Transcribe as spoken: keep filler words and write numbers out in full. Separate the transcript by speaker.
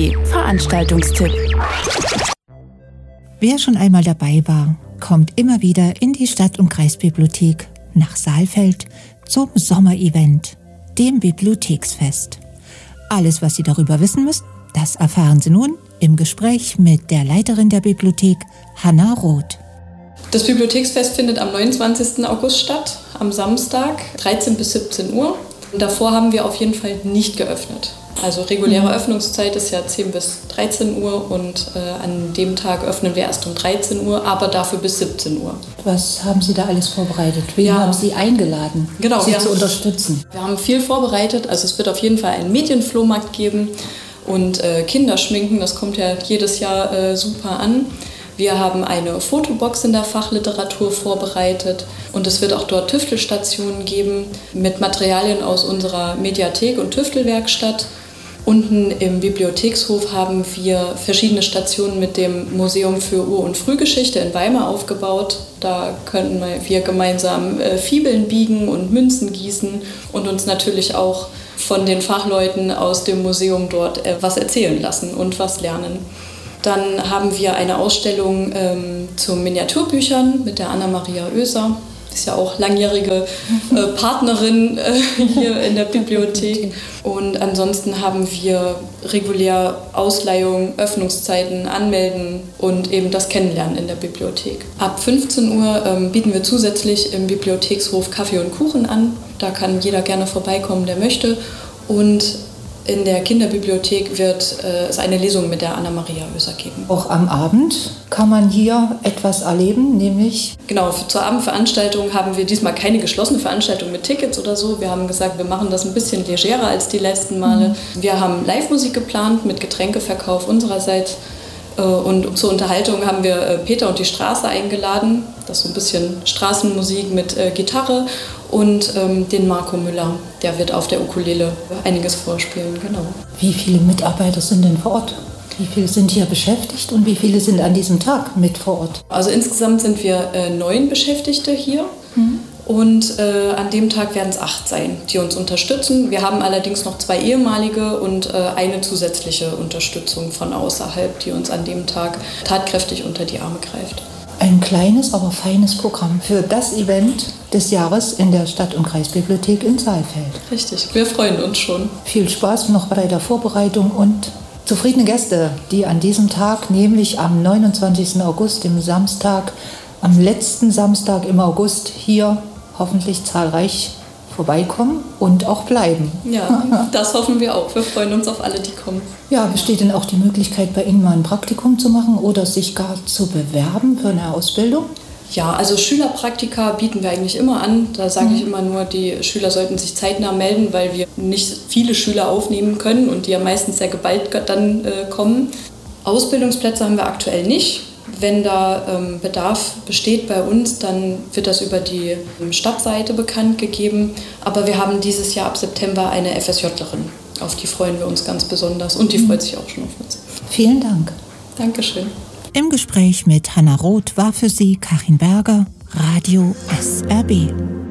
Speaker 1: B Veranstaltungstipp.
Speaker 2: Wer schon einmal dabei war, kommt immer wieder in die Stadt- und Kreisbibliothek nach Saalfeld zum Sommerevent, dem Bibliotheksfest. Alles, was Sie darüber wissen müssen, das erfahren Sie nun im Gespräch mit der Leiterin der Bibliothek, Hanna Roth.
Speaker 3: Das Bibliotheksfest findet am neunundzwanzigsten August statt, am Samstag, dreizehn bis siebzehn Uhr. Davor haben wir auf jeden Fall nicht geöffnet. Also reguläre mhm. Öffnungszeit ist ja zehn bis dreizehn Uhr und äh, an dem Tag öffnen wir erst um dreizehn Uhr, aber dafür bis siebzehn Uhr.
Speaker 2: Was haben Sie da alles vorbereitet? Wen
Speaker 3: ja.
Speaker 2: haben Sie eingeladen,
Speaker 3: genau,
Speaker 2: Sie
Speaker 3: zu
Speaker 2: haben, unterstützen?
Speaker 3: Wir haben viel vorbereitet. Also es wird auf jeden Fall einen Medienflohmarkt geben und äh, Kinderschminken, das kommt ja jedes Jahr äh, super an. Wir haben eine Fotobox in der Fachliteratur vorbereitet und es wird auch dort Tüftelstationen geben mit Materialien aus unserer Mediathek und Tüftelwerkstatt. Unten im Bibliothekshof haben wir verschiedene Stationen mit dem Museum für Ur- und Frühgeschichte in Weimar aufgebaut. Da können wir gemeinsam äh, Fibeln biegen und Münzen gießen und uns natürlich auch von den Fachleuten aus dem Museum dort äh, was erzählen lassen und was lernen. Dann haben wir eine Ausstellung ähm, zu Miniaturbüchern mit der Anna-Maria Oeser. Die ist ja auch langjährige äh, Partnerin äh, hier in der Bibliothek. Und ansonsten haben wir regulär Ausleihung, Öffnungszeiten, Anmelden und eben das Kennenlernen in der Bibliothek. Ab fünfzehn Uhr ähm, bieten wir zusätzlich im Bibliothekshof Kaffee und Kuchen an. Da kann jeder gerne vorbeikommen, der möchte. Und in der Kinderbibliothek wird äh, es eine Lesung mit der Anna-Maria Oeser geben.
Speaker 2: Auch am Abend kann man hier etwas erleben, nämlich...
Speaker 3: Genau, zur Abendveranstaltung haben wir diesmal keine geschlossene Veranstaltung mit Tickets oder so. Wir haben gesagt, wir machen das ein bisschen legerer als die letzten Male. Mhm. Wir haben Live-Musik geplant mit Getränkeverkauf unsererseits. Und zur Unterhaltung haben wir Peter und die Straße eingeladen. Das ist so ein bisschen Straßenmusik mit äh, Gitarre. Und ähm, den Marco Müller, der wird auf der Ukulele einiges vorspielen. Genau.
Speaker 2: Wie viele Mitarbeiter sind denn vor Ort? Wie viele sind hier beschäftigt und wie viele sind an diesem Tag mit vor Ort?
Speaker 3: Also insgesamt sind wir äh, neun Beschäftigte hier. Mhm. Und äh, an dem Tag werden es acht sein, die uns unterstützen. Wir haben allerdings noch zwei ehemalige und äh, eine zusätzliche Unterstützung von außerhalb, die uns an dem Tag tatkräftig unter die Arme greift.
Speaker 2: Ein kleines, aber feines Programm für das Event des Jahres in der Stadt- und Kreisbibliothek in Saalfeld.
Speaker 3: Richtig, wir freuen uns schon.
Speaker 2: Viel Spaß noch bei der Vorbereitung und zufriedene Gäste, die an diesem Tag, nämlich am neunundzwanzigsten August, dem Samstag, am letzten Samstag im August hier hoffentlich zahlreich vorbeikommen und auch bleiben.
Speaker 3: Ja, das hoffen wir auch. Wir freuen uns auf alle, die kommen.
Speaker 2: Ja, besteht denn auch die Möglichkeit, bei Ihnen mal ein Praktikum zu machen oder sich gar zu bewerben für eine Ausbildung?
Speaker 3: Ja, also Schülerpraktika bieten wir eigentlich immer an. Da sage mhm. ich immer nur, die Schüler sollten sich zeitnah melden, weil wir nicht viele Schüler aufnehmen können und die ja meistens sehr geballt dann äh, kommen. Ausbildungsplätze haben wir aktuell nicht. Wenn da ähm, Bedarf besteht bei uns, dann wird das über die Stadtseite bekannt gegeben. Aber wir haben dieses Jahr ab September eine FSJlerin. Auf die freuen wir uns ganz besonders und die freut sich auch schon auf uns.
Speaker 2: Vielen Dank.
Speaker 3: Dankeschön.
Speaker 2: Im Gespräch mit Hanna Roth war für Sie Karin Berger, Radio S R B.